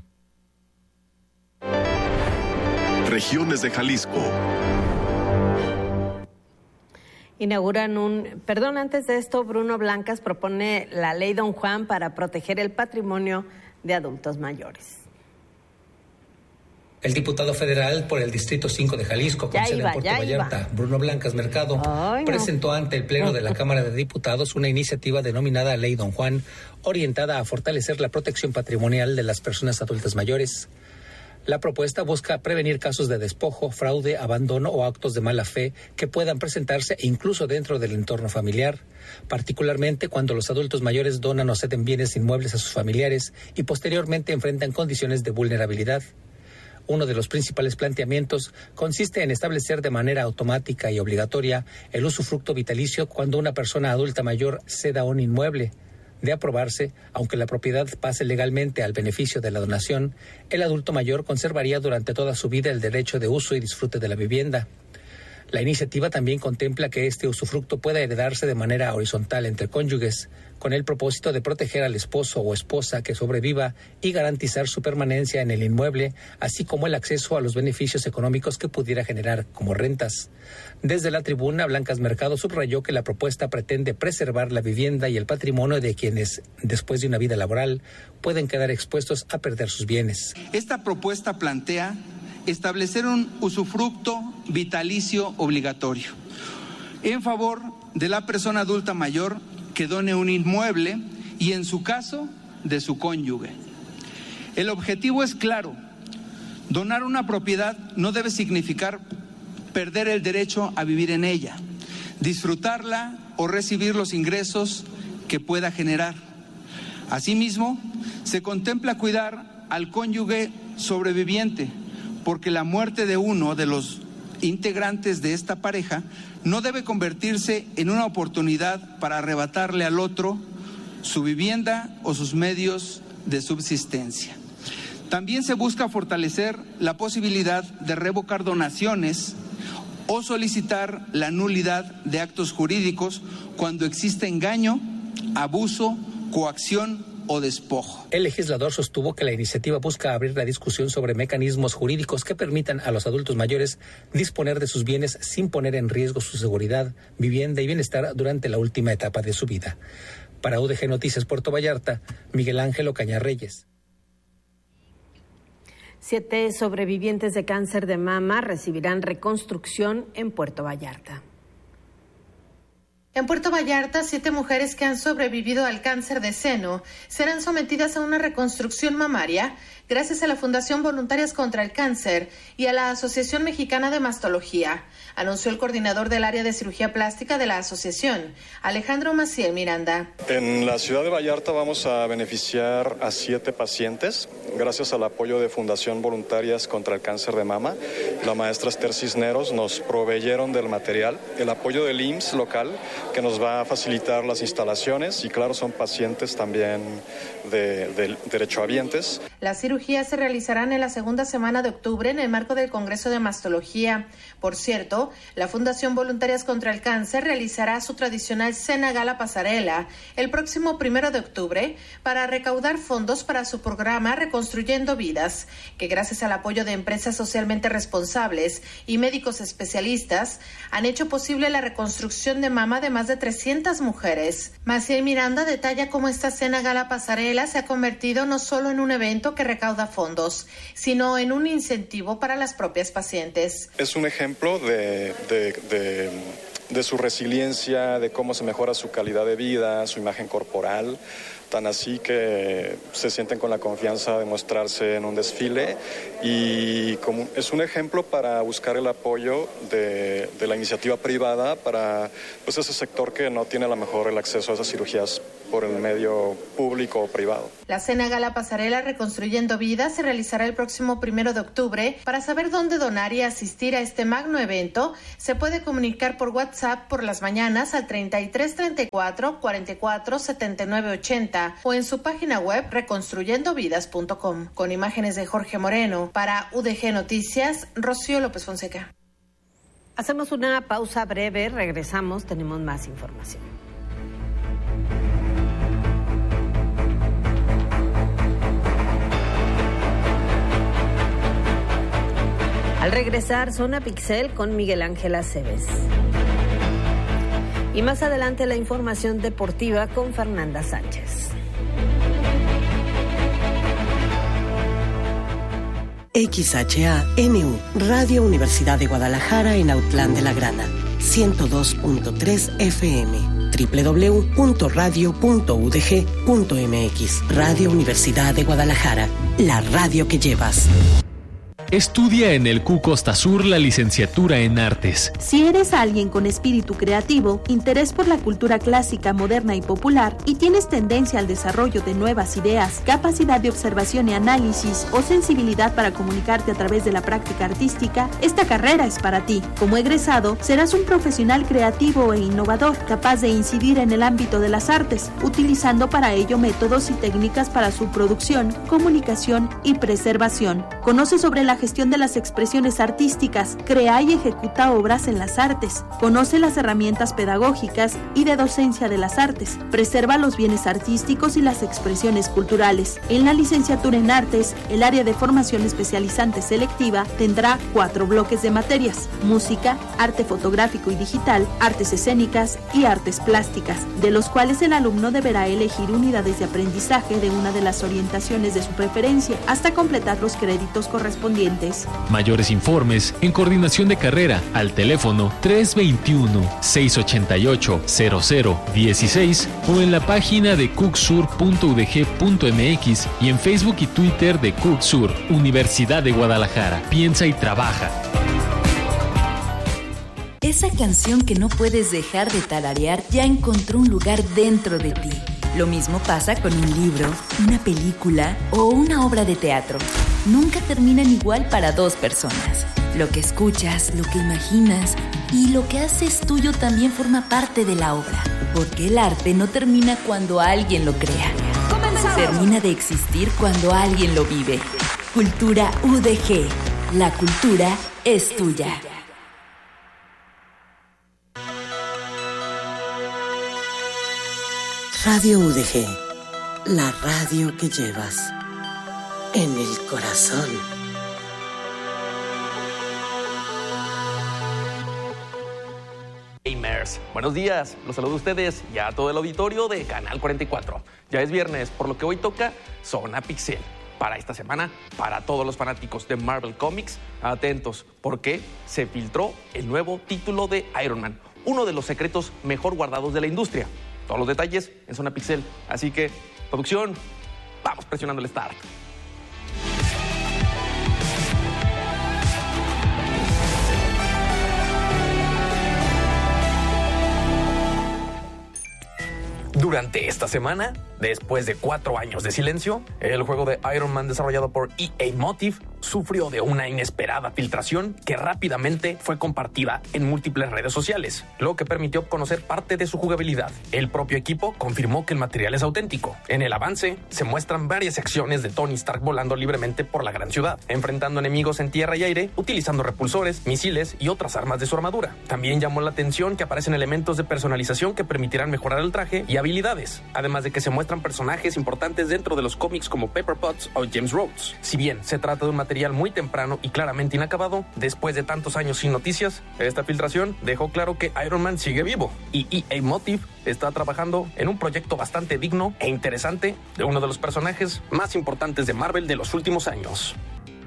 Regiones de Jalisco. Antes de esto, Bruno Blancas propone la ley Don Juan para proteger el patrimonio de adultos mayores. El diputado federal por el Distrito 5 de Jalisco, con sede en Puerto Vallarta, Bruno Blancas Mercado, presentó ante el Pleno de la Cámara de Diputados una iniciativa denominada Ley Don Juan, orientada a fortalecer la protección patrimonial de las personas adultas mayores. La propuesta busca prevenir casos de despojo, fraude, abandono o actos de mala fe que puedan presentarse incluso dentro del entorno familiar, particularmente cuando los adultos mayores donan o ceden bienes inmuebles a sus familiares y posteriormente enfrentan condiciones de vulnerabilidad. Uno de los principales planteamientos consiste en establecer de manera automática y obligatoria el usufructo vitalicio cuando una persona adulta mayor ceda un inmueble. De aprobarse, aunque la propiedad pase legalmente al beneficio de la donación, el adulto mayor conservaría durante toda su vida el derecho de uso y disfrute de la vivienda. La iniciativa también contempla que este usufructo pueda heredarse de manera horizontal entre cónyuges, con el propósito de proteger al esposo o esposa que sobreviva y garantizar su permanencia en el inmueble, así como el acceso a los beneficios económicos que pudiera generar como rentas. Desde la tribuna, Blancas Mercado subrayó que la propuesta pretende preservar la vivienda y el patrimonio de quienes, después de una vida laboral, pueden quedar expuestos a perder sus bienes. Esta propuesta plantea establecer un usufructo vitalicio obligatorio en favor de la persona adulta mayor que done un inmueble y, en su caso, de su cónyuge. El objetivo es claro: donar una propiedad no debe significar perder el derecho a vivir en ella, disfrutarla o recibir los ingresos que pueda generar. Asimismo, se contempla cuidar al cónyuge sobreviviente, porque la muerte de uno de los integrantes de esta pareja no debe convertirse en una oportunidad para arrebatarle al otro su vivienda o sus medios de subsistencia. También se busca fortalecer la posibilidad de revocar donaciones o solicitar la nulidad de actos jurídicos cuando existe engaño, abuso, coacción o despojo. El legislador sostuvo que la iniciativa busca abrir la discusión sobre mecanismos jurídicos que permitan a los adultos mayores disponer de sus bienes sin poner en riesgo su seguridad, vivienda y bienestar durante la última etapa de su vida. Para UDG Noticias Puerto Vallarta, Miguel Ángel Ocaña Reyes. 7 sobrevivientes de cáncer de mama recibirán reconstrucción en Puerto Vallarta. En Puerto Vallarta, 7 mujeres que han sobrevivido al cáncer de seno serán sometidas a una reconstrucción mamaria gracias a la Fundación Voluntarias contra el Cáncer y a la Asociación Mexicana de Mastología, anunció el coordinador del área de cirugía plástica de la asociación, Alejandro Maciel Miranda. En la ciudad de Vallarta vamos a beneficiar a 7 pacientes gracias al apoyo de Fundación Voluntarias contra el Cáncer de Mama. La maestra Esther Cisneros nos proveyeron del material, el apoyo del IMSS local, que nos va a facilitar las instalaciones, y claro, son pacientes también de derechohabientes. Las cirugías se realizarán en la segunda semana de octubre en el marco del Congreso de Mastología. Por cierto, la Fundación Voluntarias contra el Cáncer realizará su tradicional Cena Gala Pasarela el próximo 1 de octubre para recaudar fondos para su programa Reconstruyendo Vidas, que gracias al apoyo de empresas socialmente responsables y médicos especialistas han hecho posible la reconstrucción de mama de más de 300 mujeres. Maciel Miranda detalla cómo esta Cena Gala Pasarela se ha convertido no solo en un evento que recauda fondos, sino en un incentivo para las propias pacientes. Es un ejemplo de su resiliencia, de cómo se mejora su calidad de vida, su imagen corporal, tan así que se sienten con la confianza de mostrarse en un desfile, y como es un ejemplo para buscar el apoyo de la iniciativa privada para ese sector que no tiene a lo mejor el acceso a esas cirugías por el medio público o privado. La Cena Gala Pasarela Reconstruyendo Vidas se realizará el próximo 1 de octubre. Para saber dónde donar y asistir a este magno evento, se puede comunicar por WhatsApp por las mañanas al 33 34 44 79 80 o en su página web reconstruyendovidas.com. Con imágenes de Jorge Moreno, para UDG Noticias, Rocío López Fonseca. Hacemos una pausa breve, regresamos, tenemos más información. Al regresar, Zona Pixel con Miguel Ángel Aceves. Y más adelante la información deportiva con Fernanda Sánchez. XHANU, Radio Universidad de Guadalajara en Autlán de la Grana, 102.3 FM, www.radio.udg.mx. Radio Universidad de Guadalajara, la radio que llevas. Estudia en el CU Costa Sur la licenciatura en Artes. Si eres alguien con espíritu creativo, interés por la cultura clásica, moderna y popular, y tienes tendencia al desarrollo de nuevas ideas, capacidad de observación y análisis o sensibilidad para comunicarte a través de la práctica artística, esta carrera es para ti. Como egresado, serás un profesional creativo e innovador, capaz de incidir en el ámbito de las artes, utilizando para ello métodos y técnicas para su producción, comunicación y preservación. Conoce sobre la gestión de las expresiones artísticas, crea y ejecuta obras en las artes, conoce las herramientas pedagógicas y de docencia de las artes, preserva los bienes artísticos y las expresiones culturales. En la licenciatura en Artes, el área de formación especializante selectiva tendrá 4 bloques de materias: música, arte fotográfico y digital, artes escénicas y artes plásticas, de los cuales el alumno deberá elegir unidades de aprendizaje de una de las orientaciones de su preferencia hasta completar los créditos correspondientes. Mayores informes en coordinación de carrera al teléfono 321-688-0016 o en la página de cucsur.udg.mx y en Facebook y Twitter de Cucsur, Universidad de Guadalajara. Piensa y trabaja. Esa canción que no puedes dejar de tararear ya encontró un lugar dentro de ti. Lo mismo pasa con un libro, una película o una obra de teatro. Nunca terminan igual para 2 personas. Lo que escuchas, lo que imaginas y lo que haces tuyo también forma parte de la obra. Porque el arte no termina cuando alguien lo crea. ¡Comenzamos! Termina de existir cuando alguien lo vive. Cultura UDG. La cultura es tuya. Radio UDG, la radio que llevas en el corazón. Gamers, buenos días, los saludo a ustedes y a todo el auditorio de Canal 44. Ya es viernes, por lo que hoy toca Zona Pixel. Para esta semana, para todos los fanáticos de Marvel Comics, atentos, porque se filtró el nuevo título de Iron Man, uno de los secretos mejor guardados de la industria. Todos los detalles en Zona Pixel. Así que, producción, vamos presionando el start. Durante esta semana, después de 4 años de silencio, el juego de Iron Man desarrollado por EA Motive sufrió de una inesperada filtración que rápidamente fue compartida en múltiples redes sociales, lo que permitió conocer parte de su jugabilidad. El propio equipo confirmó que el material es auténtico. En el avance se muestran varias secciones de Tony Stark volando libremente por la gran ciudad, enfrentando enemigos en tierra y aire, utilizando repulsores, misiles y otras armas de su armadura. También llamó la atención que aparecen elementos de personalización que permitirán mejorar el traje y habilidades, además de que se muestran personajes importantes dentro de los cómics como Pepper Potts o James Rhodes. Si bien se trata de un material muy temprano y claramente inacabado, después de tantos años sin noticias, esta filtración dejó claro que Iron Man sigue vivo y EA Motive está trabajando en un proyecto bastante digno e interesante de uno de los personajes más importantes de Marvel de los últimos años.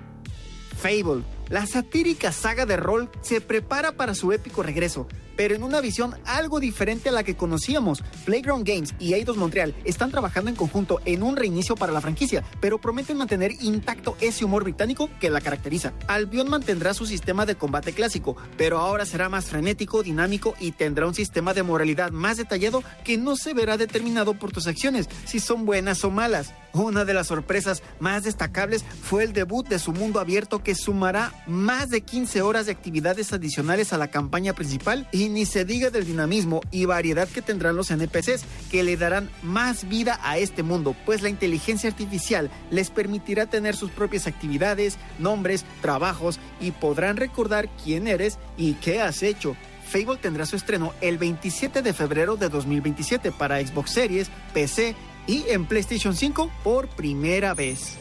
Fable, la satírica saga de rol, se prepara para su épico regreso, pero en una visión algo diferente a la que conocíamos. Playground Games y Eidos Montreal están trabajando en conjunto en un reinicio para la franquicia, pero prometen mantener intacto ese humor británico que la caracteriza. Albion mantendrá su sistema de combate clásico, pero ahora será más frenético, dinámico y tendrá un sistema de moralidad más detallado que no se verá determinado por tus acciones, si son buenas o malas. Una de las sorpresas más destacables fue el debut de su mundo abierto, que sumará más de 15 horas de actividades adicionales a la campaña principal, y ni se diga del dinamismo y variedad que tendrán los NPCs, que le darán más vida a este mundo, pues la inteligencia artificial les permitirá tener sus propias actividades, nombres, trabajos, y podrán recordar quién eres y qué has hecho. Fable tendrá su estreno el 27 de febrero de 2027 para Xbox Series, PC y en PlayStation 5 por primera vez.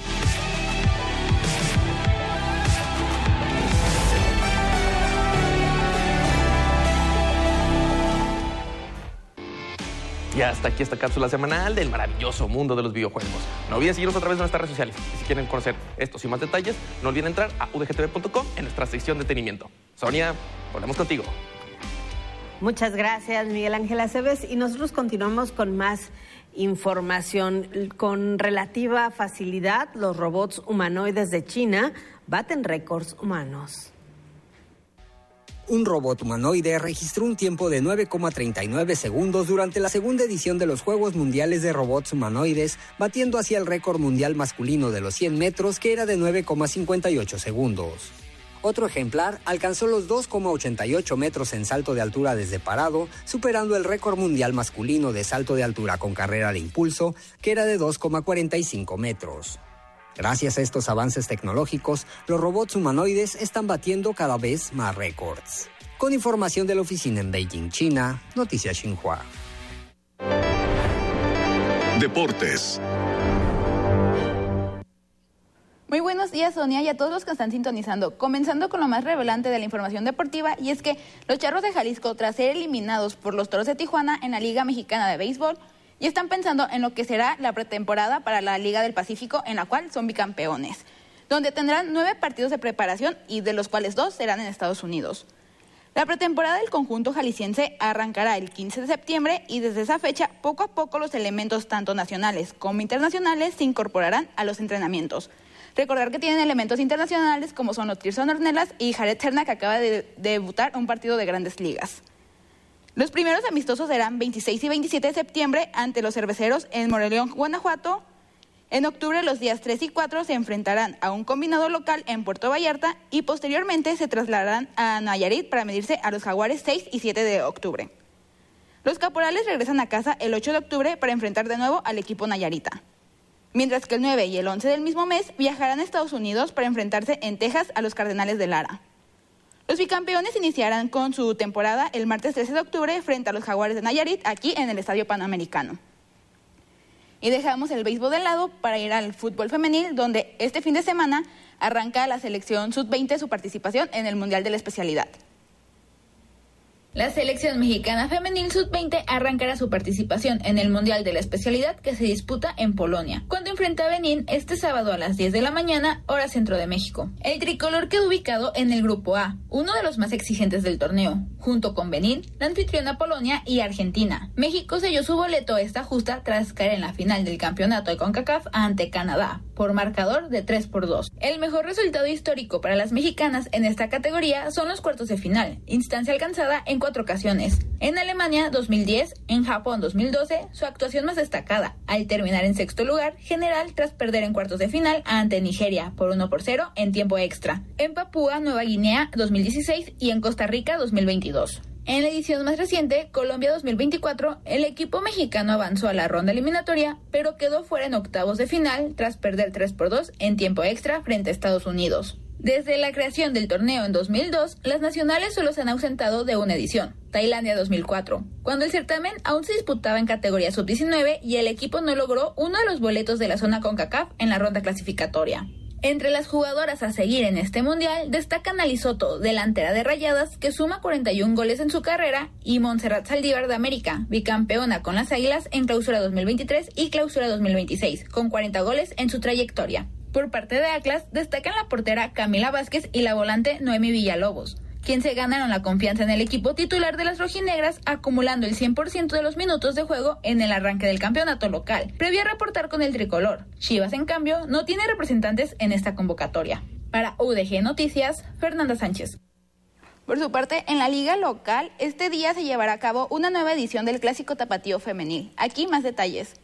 Y hasta aquí esta cápsula semanal del maravilloso mundo de los videojuegos. No olviden seguirnos a través de nuestras redes sociales. Y si quieren conocer estos y más detalles, no olviden entrar a udgtv.com en nuestra sección de entretenimiento. Sonia, volvemos contigo. Muchas gracias, Miguel Ángel Aceves. Y nosotros continuamos con más información. Con relativa facilidad, los robots humanoides de China baten récords humanos. Un robot humanoide registró un tiempo de 9,39 segundos durante la segunda edición de los Juegos Mundiales de Robots Humanoides, batiendo así el récord mundial masculino de los 100 metros, que era de 9,58 segundos. Otro ejemplar alcanzó los 2,88 metros en salto de altura desde parado, superando el récord mundial masculino de salto de altura con carrera de impulso, que era de 2,45 metros. Gracias a estos avances tecnológicos, los robots humanoides están batiendo cada vez más récords. Con información de la oficina en Beijing, China, Noticias Xinhua. Deportes. Muy buenos días, Sonia, y a todos los que están sintonizando. Comenzando con lo más relevante de la información deportiva, y es que los Charros de Jalisco, tras ser eliminados por los Toros de Tijuana en la Liga Mexicana de Béisbol, y están pensando en lo que será la pretemporada para la Liga del Pacífico, en la cual son bicampeones, donde tendrán 9 partidos de preparación y de los cuales 2 serán en Estados Unidos. La pretemporada del conjunto jalisciense arrancará el 15 de septiembre y desde esa fecha, poco a poco los elementos tanto nacionales como internacionales se incorporarán a los entrenamientos. Recordar que tienen elementos internacionales como son los Tirson Ornelas y Jared Serna, que acaba de debutar en un partido de Grandes Ligas. Los primeros amistosos serán 26 y 27 de septiembre ante los Cerveceros en Morelia, Guanajuato. En octubre, los días 3 y 4 se enfrentarán a un combinado local en Puerto Vallarta y posteriormente se trasladarán a Nayarit para medirse a los Jaguares 6 y 7 de octubre. Los Caporales regresan a casa el 8 de octubre para enfrentar de nuevo al equipo Nayarita. Mientras que el 9 y el 11 del mismo mes viajarán a Estados Unidos para enfrentarse en Texas a los Cardenales de Lara. Los bicampeones iniciarán con su temporada el martes 13 de octubre frente a los Jaguares de Nayarit, aquí en el Estadio Panamericano. Y dejamos el béisbol de lado para ir al fútbol femenil, donde este fin de semana arranca la selección sub-20 su participación en el Mundial de la Especialidad. La selección mexicana femenil sub-20 arrancará su participación en el Mundial de la Especialidad que se disputa en Polonia, cuando enfrenta a Benín este sábado a las 10 de la mañana, hora centro de México. El tricolor quedó ubicado en el Grupo A, uno de los más exigentes del torneo, junto con Benín, la anfitriona Polonia y Argentina. México selló su boleto a esta justa tras caer en la final del campeonato de CONCACAF ante Canadá, por marcador de 3-2. El mejor resultado histórico para las mexicanas en esta categoría son los cuartos de final, instancia alcanzada en 4 ocasiones. En Alemania 2010, en Japón 2012, su actuación más destacada, al terminar en sexto lugar general tras perder en cuartos de final ante Nigeria por 1-0 en tiempo extra. En Papúa Nueva Guinea 2016 y en Costa Rica 2022. En la edición más reciente, Colombia 2024, el equipo mexicano avanzó a la ronda eliminatoria, pero quedó fuera en octavos de final tras perder 3-2 en tiempo extra frente a Estados Unidos. Desde la creación del torneo en 2002, las nacionales solo se han ausentado de una edición, Tailandia 2004, cuando el certamen aún se disputaba en categoría sub-19 y el equipo no logró uno de los boletos de la zona CONCACAF en la ronda clasificatoria. Entre las jugadoras a seguir en este mundial destacan Alí Soto, delantera de Rayadas, que suma 41 goles en su carrera, y Montserrat Saldívar de América, bicampeona con las Águilas en Clausura 2023 y Clausura 2026, con 40 goles en su trayectoria. Por parte de Atlas, destacan la portera Camila Vázquez y la volante Noemi Villalobos, quien se ganaron la confianza en el equipo titular de las rojinegras, acumulando el 100% de los minutos de juego en el arranque del campeonato local, previo a reportar con el tricolor. Chivas, en cambio, no tiene representantes en esta convocatoria. Para UDG Noticias, Fernanda Sánchez. Por su parte, en la liga local, este día se llevará a cabo una nueva edición del Clásico Tapatío Femenil. Aquí más detalles.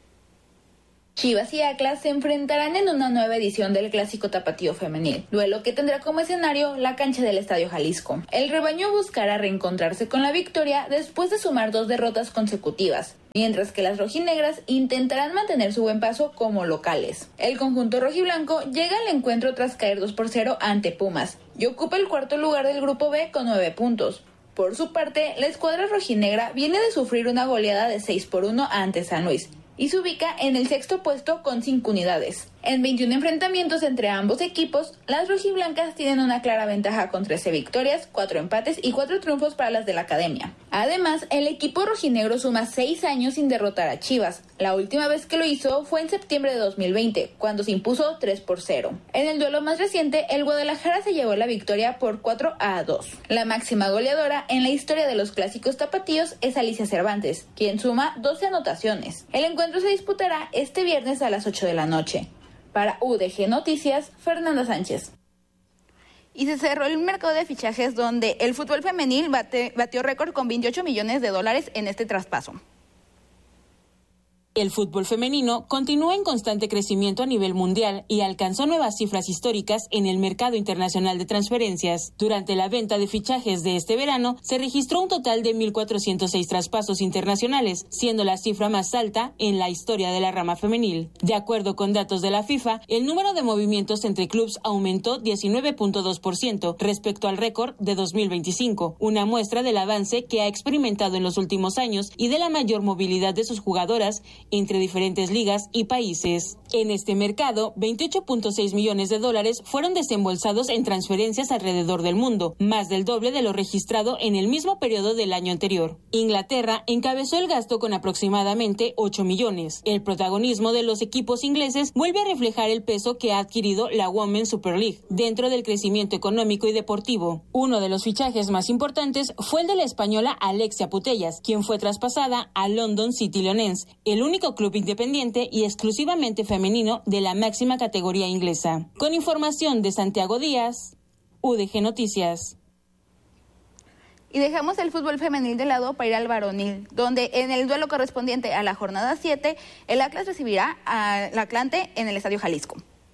Chivas y Atlas se enfrentarán en una nueva edición del Clásico Tapatío Femenil, duelo que tendrá como escenario la cancha del Estadio Jalisco. El rebaño buscará reencontrarse con la victoria después de sumar 2 derrotas consecutivas, mientras que las rojinegras intentarán mantener su buen paso como locales. El conjunto rojiblanco llega al encuentro tras caer 2-0 ante Pumas y ocupa el cuarto lugar del Grupo B con 9 puntos. Por su parte, la escuadra rojinegra viene de sufrir una goleada de 6-1 ante San Luis y se ubica en el sexto puesto con 5 unidades. En 21 enfrentamientos entre ambos equipos, las rojiblancas tienen una clara ventaja con 13 victorias, 4 empates y 4 triunfos para las de la academia. Además, el equipo rojinegro suma 6 años sin derrotar a Chivas. La última vez que lo hizo fue en septiembre de 2020, cuando se impuso 3-0. En el duelo más reciente, el Guadalajara se llevó la victoria por 4-2. La máxima goleadora en la historia de los clásicos tapatíos es Alicia Cervantes, quien suma 12 anotaciones. El encuentro se disputará este viernes a las 8 de la noche. Para UDG Noticias, Fernanda Sánchez. Y se cerró el mercado de fichajes donde el fútbol femenil batió récord con $28 millones en este traspaso. El fútbol femenino continúa en constante crecimiento a nivel mundial y alcanzó nuevas cifras históricas en el mercado internacional de transferencias. Durante la venta de fichajes de este verano, se registró un total de 1.406 traspasos internacionales, siendo la cifra más alta en la historia de la rama femenil. De acuerdo con datos de la FIFA, el número de movimientos entre clubes aumentó 19.2% respecto al récord de 2025, una muestra del avance que ha experimentado en los últimos años y de la mayor movilidad de sus jugadoras entre diferentes ligas y países. En este mercado, $28.6 millones fueron desembolsados en transferencias alrededor del mundo, más del doble de lo registrado en el mismo periodo del año anterior. Inglaterra encabezó el gasto con aproximadamente 8 millones. El protagonismo de los equipos ingleses vuelve a reflejar el peso que ha adquirido la Women's Super League dentro del crecimiento económico y deportivo. Uno de los fichajes más importantes fue el de la española Alexia Putellas, quien fue traspasada a London City Leoness, el único club independiente y exclusivamente femenino de la máxima categoría inglesa. Con información de Santiago Díaz, UDG Noticias. Y dejamos el fútbol femenil de lado para ir al varonil, donde en el duelo correspondiente a la jornada 7, el Atlas recibirá al Atlante en el Estadio Jalisco.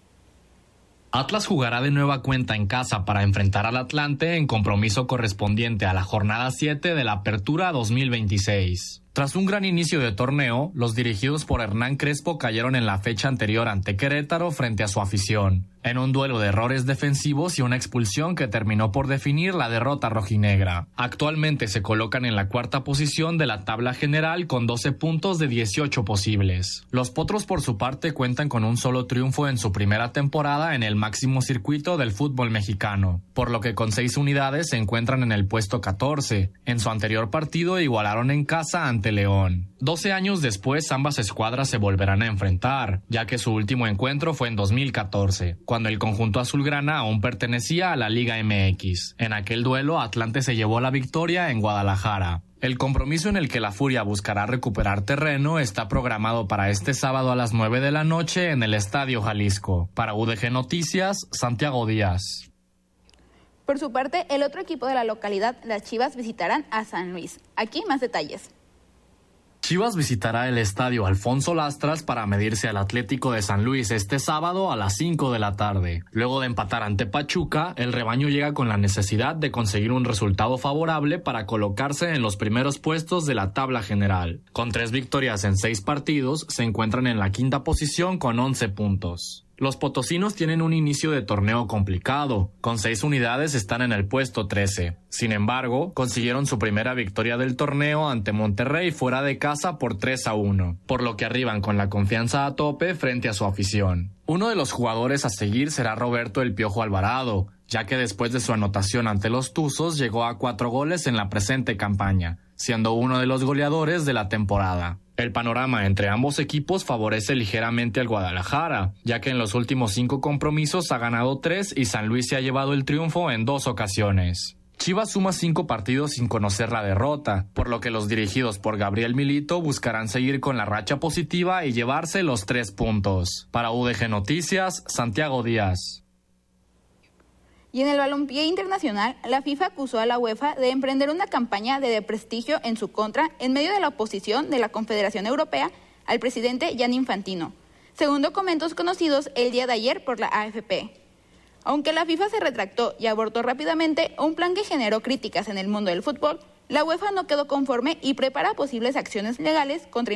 Atlas jugará de nueva cuenta en casa para enfrentar al Atlante en compromiso correspondiente a la jornada 7 de la Apertura 2026. Tras un gran inicio de torneo, los dirigidos por Hernán Crespo cayeron en la fecha anterior ante Querétaro frente a su afición, en un duelo de errores defensivos y una expulsión que terminó por definir la derrota rojinegra. Actualmente se colocan en la cuarta posición de la tabla general con 12 puntos de 18 posibles. Los Potros por su parte cuentan con un solo triunfo en su primera temporada en el máximo circuito del fútbol mexicano, por lo que con 6 unidades se encuentran en el puesto 14. En su anterior partido igualaron en casa ante León. 12 años después, ambas escuadras se volverán a enfrentar, ya que su último encuentro fue en 2014, cuando el conjunto azulgrana aún pertenecía a la Liga MX. En aquel duelo, Atlante se llevó la victoria en Guadalajara. El compromiso en el que la Furia buscará recuperar terreno está programado para este sábado a las 9 de la noche en el Estadio Jalisco. Para UDG Noticias, Santiago Díaz. Por su parte, el otro equipo de la localidad, las Chivas, visitarán a San Luis. Aquí más detalles. Chivas visitará el estadio Alfonso Lastras para medirse al Atlético de San Luis este sábado a las 5 de la tarde. Luego de empatar ante Pachuca, el rebaño llega con la necesidad de conseguir un resultado favorable para colocarse en los primeros puestos de la tabla general. Con 3 victorias en 6 partidos, se encuentran en la quinta posición con 11 puntos. Los potosinos tienen un inicio de torneo complicado. Con 6 unidades están en el puesto 13. Sin embargo, consiguieron su primera victoria del torneo ante Monterrey fuera de casa por 3-1, por lo que arriban con la confianza a tope frente a su afición. Uno de los jugadores a seguir será Roberto El Piojo Alvarado, ya que después de su anotación ante los Tuzos llegó a 4 goles en la presente campaña, siendo uno de los goleadores de la temporada. El panorama entre ambos equipos favorece ligeramente al Guadalajara, ya que en los últimos 5 compromisos ha ganado 3 y San Luis se ha llevado el triunfo en 2 ocasiones. Chivas suma 5 partidos sin conocer la derrota, por lo que los dirigidos por Gabriel Milito buscarán seguir con la racha positiva y llevarse los 3 puntos. Para UDG Noticias, Santiago Díaz. Y en el balompié internacional, la FIFA acusó a la UEFA de emprender una campaña de desprestigio en su contra en medio de la oposición de la Confederación Europea al presidente Gianni Infantino, según documentos conocidos el día de ayer por la AFP. Aunque la FIFA se retractó y abortó rápidamente un plan que generó críticas en el mundo del fútbol, la UEFA no quedó conforme y prepara posibles acciones legales contra